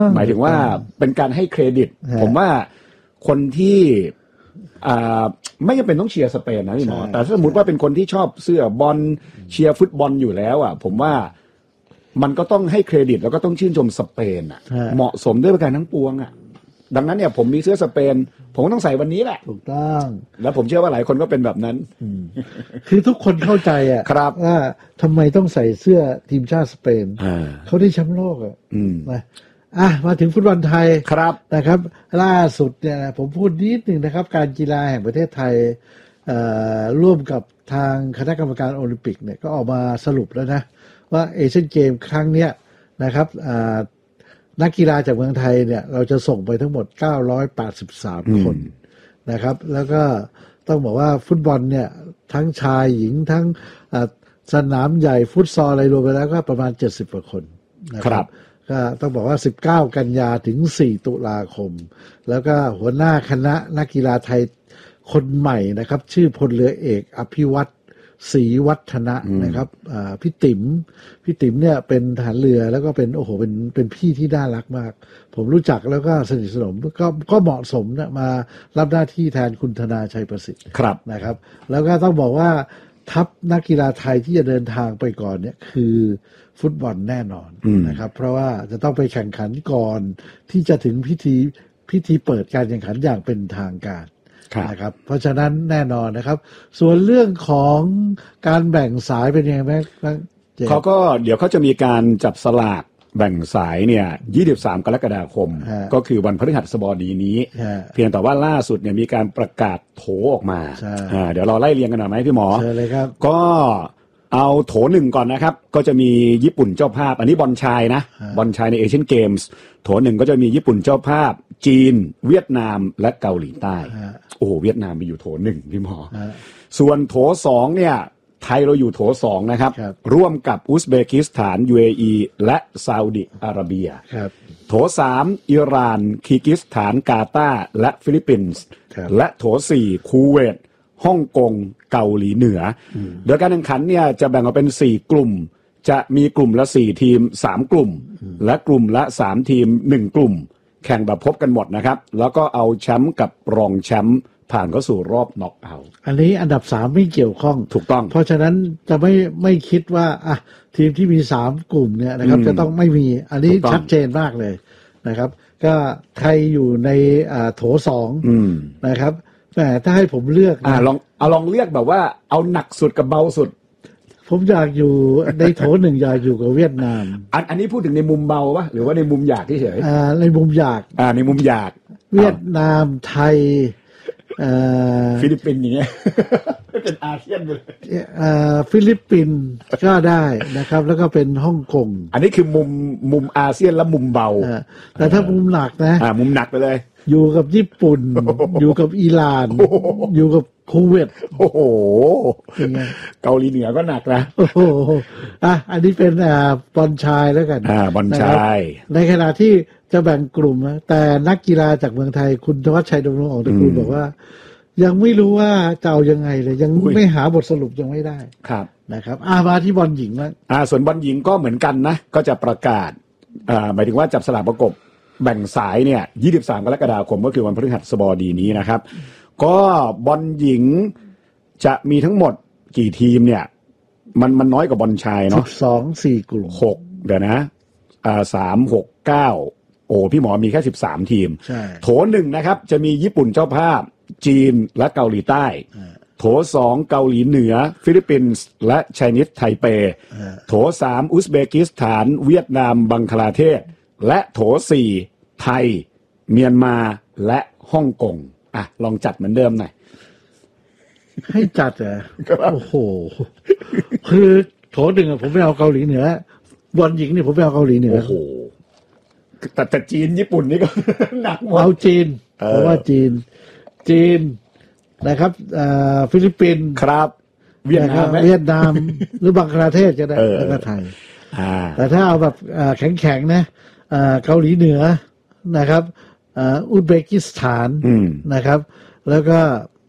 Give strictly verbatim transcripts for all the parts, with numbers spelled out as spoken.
หมายถึงว่าเป็นการให้เครดิตผมว่าคนที่อ่าไม่จำเป็นต้องเชียร์สเปนนะพี่หมอแต่ถ้าสมมติว่าเป็นคนที่ชอบเสื้อบอลเชียร์ฟุตบอลอยู่แล้วอ่ะผมว่ามันก็ต้องให้เครดิตแล้วก็ต้องชื่นชมสเปนอ่ะเหมาะสมด้วยประการทั้งปวงอ่ะดังนั้นเนี่ยผมมีเสื้อสเปนผมก็ต้องใส่วันนี้แหละถูกต้องแล้วผมเชื่อว่าหลายคนก็เป็นแบบนั้นคือทุกคนเข้าใจอ่ะว่าทำไมต้องใส่เสื้อทีมชาติสเปนเขาได้แชมป์โลกอ่ะนะอ่ะมาถึงฟุตบอลไทยครับนะครับล่าสุดเนี่ยผมพูดนิดหนึ่งนะครับการกีฬาแห่งประเทศไทยร่วมกับทางคณะกรรมการโอลิมปิกเนี่ยก็ออกมาสรุปแล้วนะว่าเอเชียนเกมครั้งเนี้ยนะครับนักกีฬาจากเมืองไทยเนี่ยเราจะส่งไปทั้งหมดเก้าร้อยแปดสิบสามคนนะครับแล้วก็ต้องบอกว่าฟุตบอลเนี่ยทั้งชายหญิงทั้งสนามใหญ่ฟุตซอลอะไรรวมไปแล้วก็ประมาณเจ็ดสิบกว่าคนนะครับก็ต้องบอกว่าสิบเก้ากันยาถึงสี่ตุลาคมแล้วก็หัวหน้าคณะนักกีฬาไทยคนใหม่นะครับชื่อพลเรือเอกอภิวัตรศรีวัฒนะนะครับพี่ติ๋มพี่ติ๋มเนี่ยเป็นทหารเรือแล้วก็เป็นโอ้โหเป็นเป็นพี่ที่น่ารักมากผมรู้จักแล้วก็สนิทสนมก็ก็เหมาะสมนะมารับหน้าที่แทนคุณธนาชัยประสิทธิ์นะครับแล้วก็ต้องบอกว่าทัพนักกีฬาไทยที่จะเดินทางไปก่อนเนี่ยคือฟุตบอลแน่นอนนะครับเพราะว่าจะต้องไปแข่งขันก่อนที่จะถึงพิธีพิธีเปิดการแข่งขันอย่างเป็นทางการนะครับเพราะฉะนั้นแน่นอนนะครับส่วนเรื่องของการแบ่งสายเป็นยังไงไหมเขาก็เดี๋ยวเขาจะมีการจับสลากแบ่งสายเนี่ยยี่สิบสามกรกฎาคมก็คือวันพฤหัสบดีนี้เพียงแต่ว่าล่าสุดเนี่ยมีการประกาศโถออกมาเดี๋ยวเราไล่เรียงกันหน่อยไหมพี่หมอเชิญเลยครับก็เอาโถหนึ่งก่อนนะครับก็จะมีญี่ปุ่นเจ้าภาพอันนี้บอลชายนะบอลชายในเอเชียนเกมส์โถหนึ่งก็จะมีญี่ปุ่นเจ้าภาพจีนเวียดนามและเกาหลีใต้โอ้โหเวียดนามมีอยู่โถหนึ่งพี่หมอส่วนโถสองเนี่ยไทยเราอยู่โถสองนะครับร่วมกับอุซเบกิสถาน ยู เอ อี และซาอุดิอาระเบียโถสามอิหร่านคีร์กิสถานกาตาร์และฟิลิปปินส์และโถสี่คูเวตฮ่องกงเกาหลีเหนือโดยการแข่งขันเนี่ยจะแบ่งออกเป็นสี่กลุ่มจะมีกลุ่มละสี่ทีมสามกลุ่มและกลุ่มละสามทีมหนึ่งกลุ่มแข่งแบบพบกันหมดนะครับแล้วก็เอาแชมป์กับรองแชมป์ผ่านเข้าสู่รอบน็อกเอาท์อันนี้อันดับสามไม่เกี่ยวข้องถูกต้องเพราะฉะนั้นจะไม่ไม่คิดว่าอ่ะทีมที่มีสามกลุ่มเนี่ยนะครับจะต้องไม่มีอันนี้ชัดเจนมากเลยนะครับก็ไทยอยู่ในอ่าโถสองนะครับแต่ถ้าให้ผมเลือกอ่าลองเอาลองเลือกแบบว่าเอาหนักสุดกับเบาสุดผมอยากอยู่ในโถหนึ่งอยากอยู่กับเวียดนามอันอันนี้พูดถึงในมุมเบาปะหรือว่าในมุมอยากเฉยอ่าในมุมอยากอ่าในมุมอยากเวียดนามไทยฟิลิปปินส์อย่างเงี้ยเป็นอาเซียนไปเลยฟิลิปปินส์ก็ได้นะครับแล้วก็เป็นฮ่องกงอันนี้คือมุมมุมอาเซียนและมุมเบาแต่ถ้ามุมหนักนะอ่ามุมหนักไปเลยอยู่กับญี่ปุ่นอยู่กับอิหร่านอยู่กับคูเวตโอ้โหเกาหลีเหนือก็หนักนะโอ้โหอ่ะอันนี้เป็นอ่าบอลชายแล้วกันอ่าบอลชายในขณะที่จะแบ่งกลุ่มนะแต่นักกีฬาจากเมืองไทยคุณธวัชชัยดำรงออกตระกูลบอกว่ายังไม่รู้ว่าจะเอายังไงเลยยังไม่หาบทสรุปยังไม่ได้ครับนะครับอ่ามาที่บอลหญิงแล้วอ่าส่วนบอลหญิงก็เหมือนกันนะก็จะประกาศอ่าหมายถึงว่าจับสลากประกบแบ่งสายเนี่ยยี่สิบสามกรกฎาคมก็คือวันพฤหัสบดีนี้นะครับก็บอลหญิงจะมีทั้งหมดกี่ทีมเนี่ยมันมันน้อยกว่าบอลชายเนาะสิบสองสี่กลุ่มหกเดี๋ยวนะอ่าสามหกเก้าโอ้พี่หมอมีแค่สิบสามทีมโถหนึ่งนะครับจะมีญี่ปุ่นเจ้าภาพจีนและเกาหลีใต้โถสองเกาหลีเหนือฟิลิปปินส์และไชนีสไทเปโถสามอุซเบกิสถานเวียดนามบังคลาเทศและโถสี่ไทยเมียนมาและฮ่องกงอ่ะลองจัดเหมือนเดิมหน่อยให้จัดเหรอโอ้โหคือโถหนึ่งผมไม่เอาเกาหลีเหนือบอลหญิงนี่ผมไม่เอาเกาหลีเหนือโอ้โหแต่แต่จีนญี่ปุ่นนี่ก็หนักหมดเอาจีนเพราะว่าจีนจีนนะครับฟิลิปปินส์ครับเวียดนามเวียดนามหรือบังคลาเทศก็ได้แล้วก็ไทยแต่ถ้าเอาแบบแข็งๆนะเกาหลีเหนือนะครับอุซเบกิสถานนะครับแล้วก็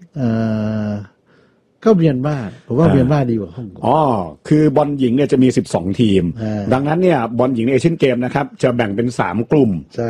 ก็เมียนมาผมว่าเมียนมาดีกว่าฮ่องกงอ๋อคือบอลหญิงเนี่ยจะมีสิบสองทีมดังนั้นเนี่ยบอลหญิงในเอเชียนเกมนะครับจะแบ่งเป็นสามกลุ่ม